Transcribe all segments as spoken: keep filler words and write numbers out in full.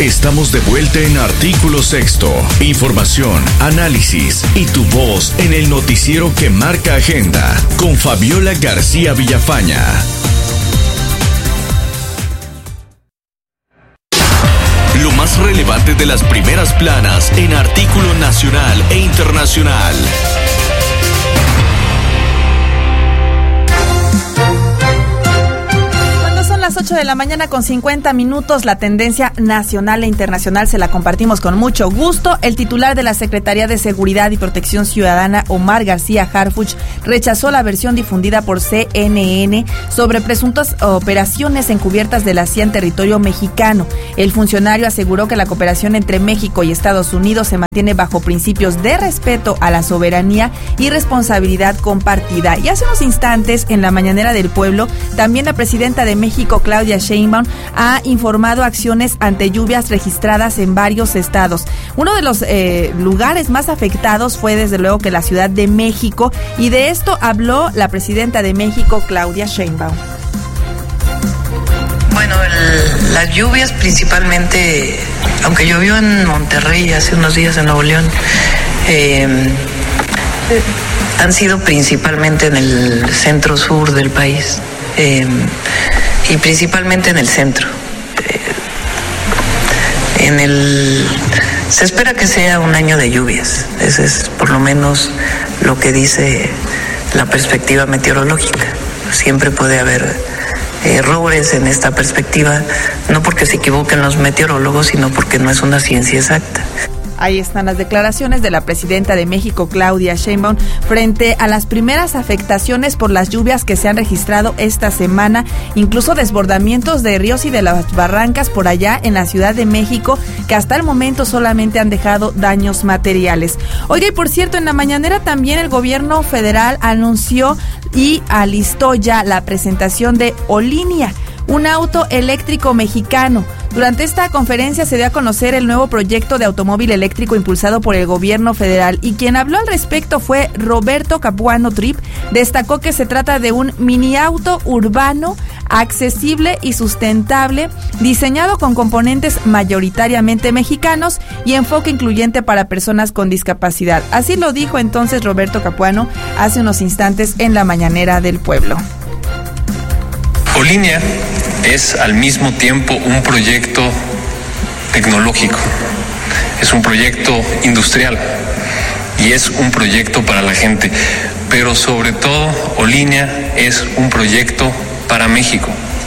Estamos de vuelta en Artículo Sexto. Información, análisis y tu voz en el noticiero que marca agenda con Fabiola García Villafaña. Lo más relevante de las primeras planas en artículo nacional e internacional. Las ocho de la mañana con cincuenta minutos, la tendencia nacional e internacional se la compartimos con mucho gusto. El titular de la Secretaría de Seguridad y Protección Ciudadana, Omar García Harfuch, rechazó la versión difundida por C N N sobre presuntas operaciones encubiertas de la C I A en territorio mexicano. El funcionario aseguró que la cooperación entre México y Estados Unidos se mantiene bajo principios de respeto a la soberanía y responsabilidad compartida. Y hace unos instantes, en la mañanera del pueblo, también la presidenta de México, Claudia Sheinbaum, ha informado acciones ante lluvias registradas en varios estados. Uno de los eh, lugares más afectados fue desde luego que la Ciudad de México, y de esto habló la presidenta de México, Claudia Sheinbaum. Bueno, el, las lluvias principalmente, aunque llovió en Monterrey hace unos días en Nuevo León, eh, han sido principalmente en el centro sur del país. Eh, y principalmente en el centro. Eh, en el se espera que sea un año de lluvias. Ese es por lo menos lo que dice la perspectiva meteorológica. Siempre puede haber errores en esta perspectiva, no porque se equivoquen los meteorólogos, sino porque no es una ciencia exacta. Ahí están las declaraciones de la presidenta de México, Claudia Sheinbaum, frente a las primeras afectaciones por las lluvias que se han registrado esta semana, incluso desbordamientos de ríos y de las barrancas por allá en la Ciudad de México, que hasta el momento solamente han dejado daños materiales. Oiga, y por cierto, en la mañanera también el gobierno federal anunció y alistó ya la presentación de Olinia, un auto eléctrico mexicano. Durante esta conferencia se dio a conocer el nuevo proyecto de automóvil eléctrico impulsado por el gobierno federal, y quien habló al respecto fue Roberto Capuano Trip. Destacó que se trata de un mini auto urbano, accesible y sustentable, diseñado con componentes mayoritariamente mexicanos y enfoque incluyente para personas con discapacidad. Así lo dijo entonces Roberto Capuano hace unos instantes en la mañanera del pueblo. Olinia es al mismo tiempo un proyecto tecnológico, es un proyecto industrial y es un proyecto para la gente, pero sobre todo Olinia es un proyecto para México.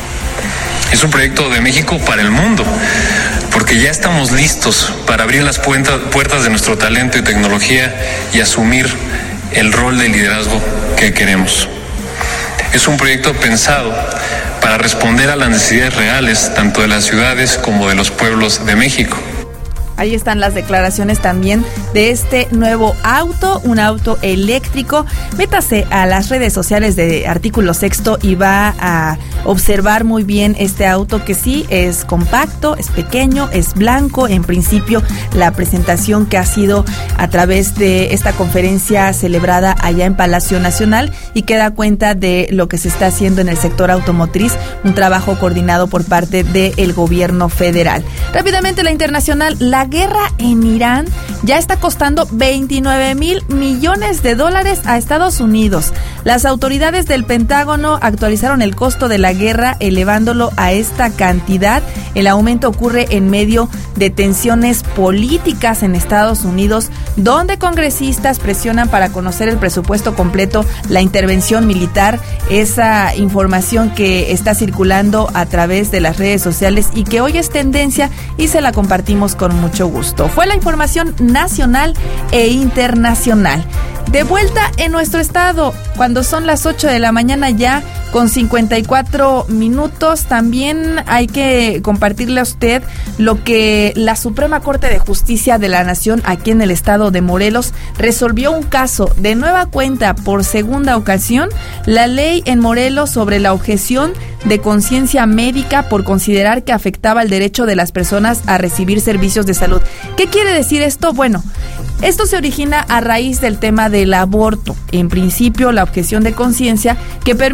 Es un proyecto de México para el mundo, porque ya estamos listos para abrir las puertas de nuestro talento y tecnología y asumir el rol de liderazgo que queremos. Es un proyecto pensado para responder a las necesidades reales, tanto de las ciudades como de los pueblos de México. Ahí están las declaraciones también de este nuevo auto, un auto eléctrico. Métase a las redes sociales de Artículo Sexto y va a observar muy bien este auto, que sí es compacto, es pequeño, es blanco. En principio, la presentación que ha sido a través de esta conferencia celebrada allá en Palacio Nacional, y que da cuenta de lo que se está haciendo en el sector automotriz, un trabajo coordinado por parte del gobierno federal. Rápidamente, la internacional, la guerra en Irán ya está costando veintinueve mil millones de dólares a Estados Unidos. Las autoridades del Pentágono actualizaron el costo de la guerra, elevándolo a esta cantidad. El aumento ocurre en medio de tensiones políticas en Estados Unidos, donde congresistas presionan para conocer el presupuesto completo, la intervención militar. Esa información que está circulando a través de las redes sociales y que hoy es tendencia, y se la compartimos con mucho gusto. Fue la información nacional e internacional. De vuelta en nuestro estado, cuando son las ocho de la mañana ya con cincuenta y cuatro minutos, también hay que compartirle a usted lo que la Suprema Corte de Justicia de la Nación aquí en el estado de Morelos resolvió un caso. De nueva cuenta, por segunda ocasión, la ley en Morelos sobre la objeción de conciencia médica por considerar que afectaba el derecho de las personas a recibir servicios de salud. ¿Qué quiere decir esto? Bueno, esto se origina a raíz del tema del aborto. En principio, la objeción de conciencia, que permite que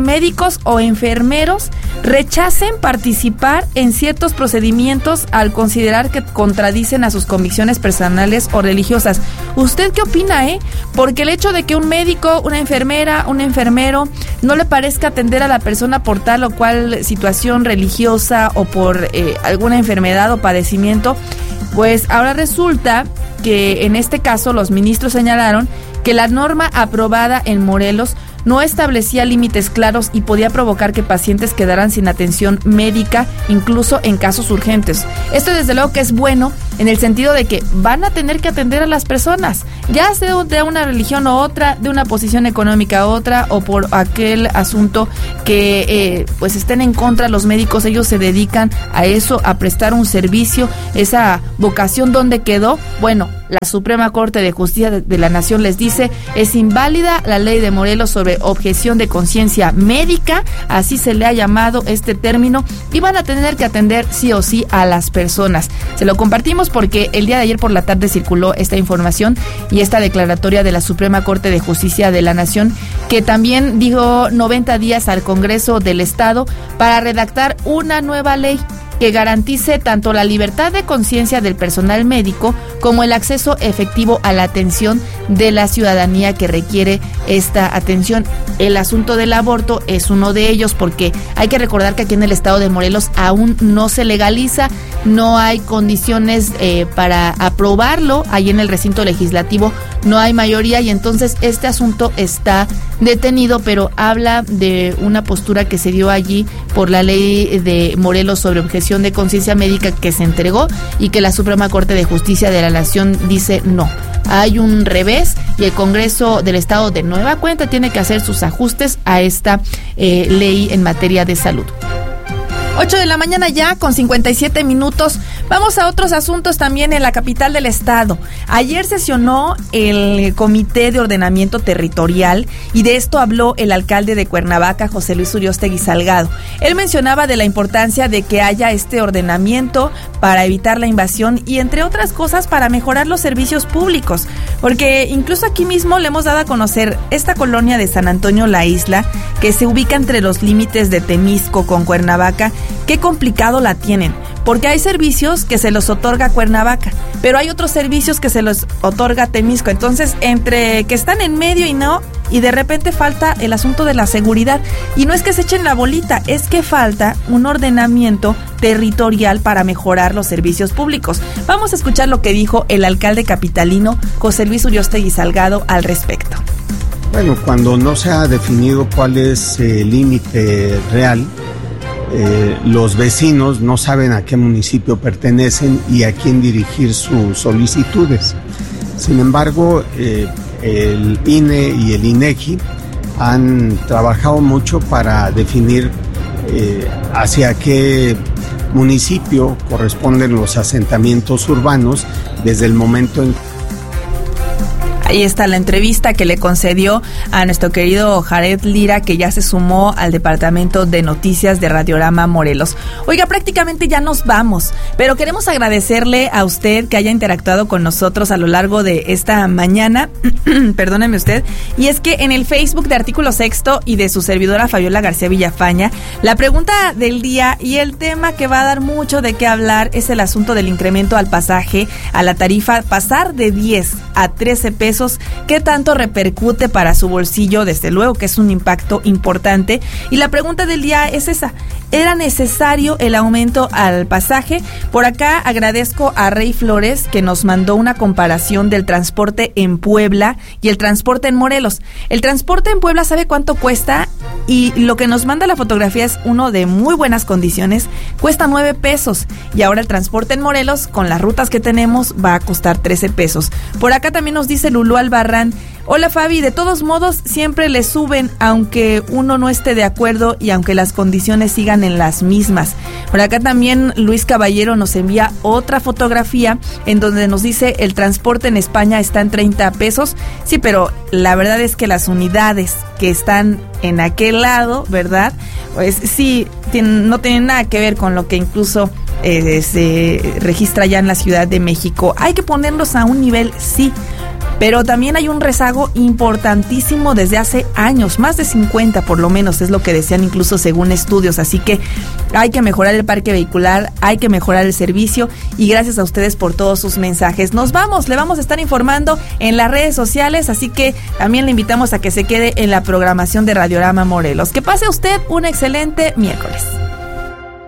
médicos o enfermeros rechacen participar en ciertos procedimientos al considerar que contradicen a sus convicciones personales o religiosas. ¿Usted qué opina, eh? Porque el hecho de que un médico, una enfermera, un enfermero no le parezca atender a la persona por tal o cual situación religiosa o por eh, alguna enfermedad o padecimiento, pues ahora resulta que en este caso los ministros señalaron que la norma aprobada en Morelos no establecía límites claros y podía provocar que pacientes quedaran sin atención médica, incluso en casos urgentes. Esto desde luego que es bueno en el sentido de que van a tener que atender a las personas, ya sea de una religión u otra, de una posición económica a otra, o por aquel asunto que eh, pues estén en contra los médicos. Ellos se dedican a eso, a prestar un servicio. Esa vocación, ¿dónde quedó? Bueno, la Suprema Corte de Justicia de la Nación les dice, es inválida la ley de Morelos sobre objeción de conciencia médica, así se le ha llamado este término, y van a tener que atender sí o sí a las personas. Se lo compartimos porque el día de ayer por la tarde circuló esta información y esta declaratoria de la Suprema Corte de Justicia de la Nación, que también dio noventa días al Congreso del Estado para redactar una nueva ley que garantice tanto la libertad de conciencia del personal médico como el acceso efectivo a la atención de la ciudadanía que requiere esta atención. El asunto del aborto es uno de ellos, porque hay que recordar que aquí en el estado de Morelos aún no se legaliza, no hay condiciones eh, para aprobarlo, ahí en el recinto legislativo no hay mayoría y entonces este asunto está detenido, pero habla de una postura que se dio allí por la ley de Morelos sobre objeción de conciencia médica que se entregó y que la Suprema Corte de Justicia de la Nación dice no. Hay un revés y el Congreso del Estado de nueva cuenta tiene que hacer sus ajustes a esta eh, ley en materia de salud. ocho de la mañana ya con cincuenta y siete minutos. Vamos a otros asuntos también en la capital del estado. Ayer sesionó el Comité de Ordenamiento Territorial y de esto habló el alcalde de Cuernavaca, José Luis Uriostegui Salgado. Él mencionaba de la importancia de que haya este ordenamiento para evitar la invasión y entre otras cosas para mejorar los servicios públicos, porque incluso aquí mismo le hemos dado a conocer esta colonia de San Antonio La Isla, que se ubica entre los límites de Temisco con Cuernavaca. Qué complicado la tienen, porque hay servicios que se los otorga Cuernavaca, pero hay otros servicios que se los otorga Temisco. Entonces, entre que están en medio y no, y de repente falta el asunto de la seguridad. Y no es que se echen la bolita, es que falta un ordenamiento territorial para mejorar los servicios públicos. Vamos a escuchar lo que dijo el alcalde capitalino, José Luis Uriostegui Salgado, al respecto. Bueno, cuando no se ha definido cuál es el límite real, Eh, los vecinos no saben a qué municipio pertenecen y a quién dirigir sus solicitudes. Sin embargo, eh, el I N E y el INEGI han trabajado mucho para definir eh, hacia qué municipio corresponden los asentamientos urbanos desde el momento en Ahí está la entrevista que le concedió a nuestro querido Jared Lira, que ya se sumó al departamento de noticias de Radiorama Morelos. Oiga, prácticamente ya nos vamos, pero queremos agradecerle a usted que haya interactuado con nosotros a lo largo de esta mañana. Perdóneme usted. Y es que en el Facebook de Artículo Sexto y de su servidora Fabiola García Villafaña, la pregunta del día y el tema que va a dar mucho de qué hablar es el asunto del incremento al pasaje, a la tarifa, pasar de diez a trece pesos. ¿Qué tanto repercute para su bolsillo? Desde luego que es un impacto importante. Y la pregunta del día es esa: ¿era necesario el aumento al pasaje? Por acá agradezco a Rey Flores, que nos mandó una comparación del transporte en Puebla y el transporte en Morelos. El transporte en Puebla, ¿sabe cuánto cuesta? Y lo que nos manda la fotografía es uno de muy buenas condiciones, cuesta nueve pesos. Y ahora el transporte en Morelos, con las rutas que tenemos, va a costar trece pesos. Por acá también nos dice Lulú Albarrán: hola Fabi, de todos modos siempre le suben aunque uno no esté de acuerdo y aunque las condiciones sigan en las mismas. Por acá también Luis Caballero nos envía otra fotografía en donde nos dice el transporte en España está en treinta pesos. Sí, pero la verdad es que las unidades que están en aquel lado, ¿verdad? Pues sí, tienen, no tienen nada que ver con lo que incluso eh, se registra ya en la Ciudad de México. Hay que ponerlos a un nivel, sí, pero también hay un rezago importantísimo desde hace años, más de cincuenta por lo menos, es lo que decían incluso según estudios, así que hay que mejorar el parque vehicular, hay que mejorar el servicio, y gracias a ustedes por todos sus mensajes. Nos vamos, le vamos a estar informando en las redes sociales, así que también le invitamos a que se quede en la programación de Radiorama Morelos. Que pase usted un excelente miércoles.